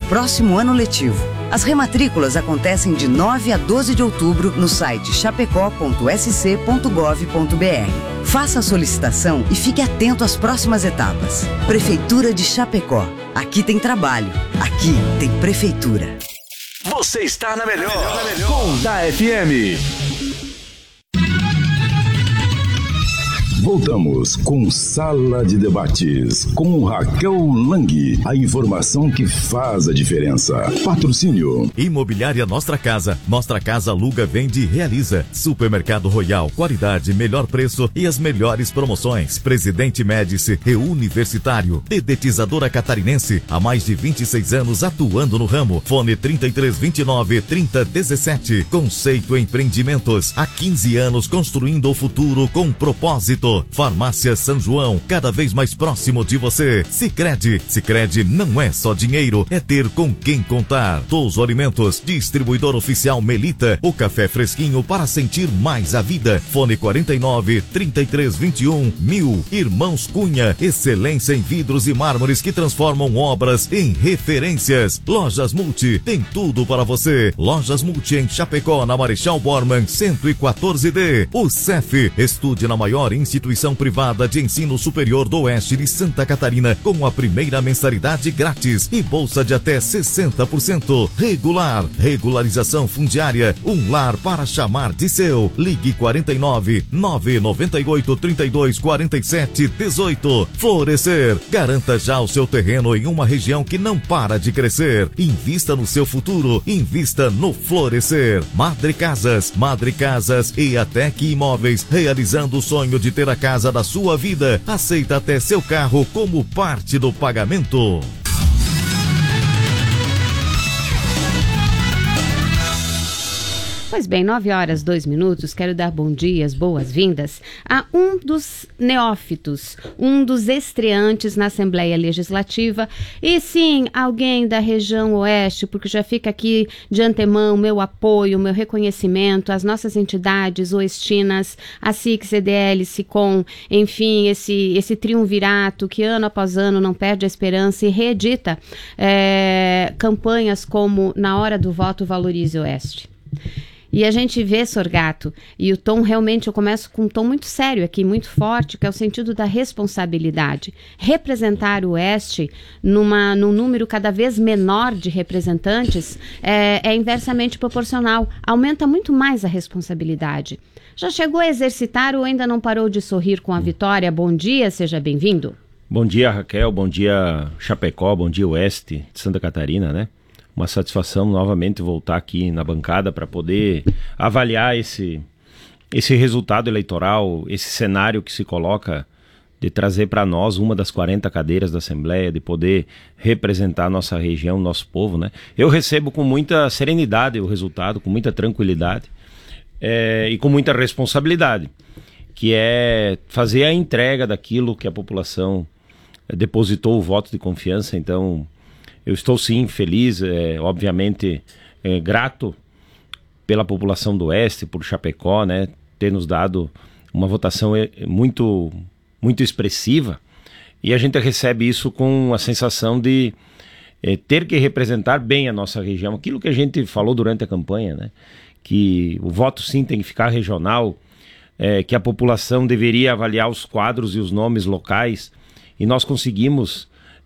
próximo ano letivo. As rematrículas acontecem de 9 a 12 de outubro no site chapecó.sc.gov.br. Faça a solicitação e fique atento às próximas etapas. Prefeitura de Chapecó. Aqui tem trabalho. Aqui tem prefeitura. Você está na melhor. Com da FM. Voltamos com Sala de Debates, com Raquel Lang. A informação que faz a diferença. Patrocínio. Imobiliária Nostra Casa. Nostra Casa aluga, vende e realiza. Supermercado Royal. Qualidade, melhor preço e as melhores promoções. Presidente Médici e Universitário. Dedetizadora Catarinense. Há mais de 26 anos atuando no ramo. Fone 3329-3017. Conceito Empreendimentos. Há 15 anos construindo o futuro com propósito. Farmácia São João, cada vez mais próximo de você. Sicredi. Sicredi não é só dinheiro, é ter com quem contar. Touso Alimentos, distribuidor oficial Melita, o café fresquinho para sentir mais a vida. Fone 49-3321-1000. Irmãos Cunha, excelência em vidros e mármores que transformam obras em referências. Lojas Multi, tem tudo para você. Lojas Multi em Chapecó, na Marechal Bormann 114D. O CEF, estude na maior instituição privada de ensino superior do Oeste de Santa Catarina, com a primeira mensalidade grátis e bolsa de até 60%. Regular, regularização fundiária, um lar para chamar de seu. Ligue 49-998-32-47-18. Florescer, garanta já o seu terreno em uma região que não para de crescer. Invista no seu futuro, invista no Florescer. Madre Casas e Atec Imóveis, realizando o sonho de ter a casa da sua vida. Aceita até seu carro como parte do pagamento. Pois bem, 9h02, quero dar bom dia, boas-vindas a um dos neófitos, um dos estreantes na Assembleia Legislativa, e sim, alguém da região Oeste, porque já fica aqui de antemão meu apoio, meu reconhecimento às nossas entidades oestinas, a SIC, CDL, SICOM, enfim, esse triunvirato que ano após ano não perde a esperança e reedita campanhas como Na Hora do Voto Valorize Oeste. E a gente vê, Sorgato, e o tom realmente, eu começo com um tom muito sério aqui, muito forte, que é o sentido da responsabilidade. Representar o Oeste num número cada vez menor de representantes é inversamente proporcional, aumenta muito mais a responsabilidade. Já chegou a exercitar ou ainda não parou de sorrir com a vitória? Bom dia, seja bem-vindo. Bom dia, Raquel, bom dia, Chapecó, bom dia, Oeste de Santa Catarina, né? Uma satisfação novamente voltar aqui na bancada para poder avaliar esse resultado eleitoral, esse cenário que se coloca de trazer para nós uma das 40 cadeiras da Assembleia, de poder representar a nossa região, nosso povo, né? Eu recebo com muita serenidade o resultado, com muita tranquilidade e com muita responsabilidade, que é fazer a entrega daquilo que a população depositou o voto de confiança. Então, eu estou sim feliz, obviamente grato pela população do Oeste, por Chapecó, né, ter nos dado uma votação muito, muito expressiva, e a gente recebe isso com a sensação de ter que representar bem a nossa região, aquilo que a gente falou durante a campanha, né, que o voto sim tem que ficar regional, que a população deveria avaliar os quadros e os nomes locais, e nós conseguimos,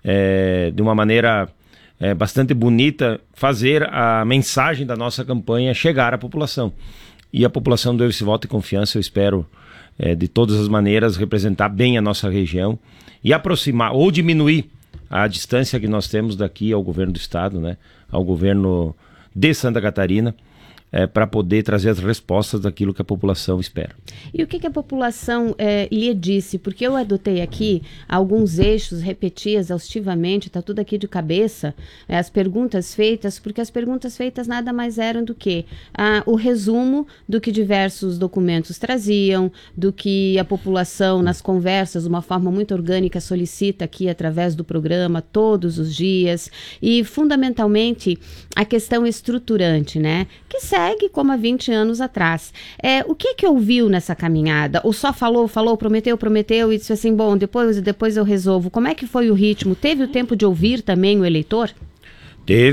de uma maneira bastante bonita, fazer a mensagem da nossa campanha chegar à população. E a população deu esse voto de confiança, eu espero, de todas as maneiras, representar bem a nossa região e aproximar ou diminuir a distância que nós temos daqui ao governo do estado, né, ao governo de Santa Catarina, para poder trazer as respostas daquilo que a população espera. E o que a população lhe disse? Porque eu adotei aqui alguns eixos, repeti exaustivamente, está tudo aqui de cabeça, as perguntas feitas, porque as perguntas feitas nada mais eram do que o resumo do que diversos documentos traziam, do que a população nas conversas, de uma forma muito orgânica, solicita aqui através do programa todos os dias, e fundamentalmente a questão estruturante, né? Que segue como há 20 anos atrás. O que ouviu nessa caminhada? Ou só falou, prometeu e disse assim, bom, depois eu resolvo. Como é que foi o ritmo? Teve o tempo de ouvir também o eleitor? Teve.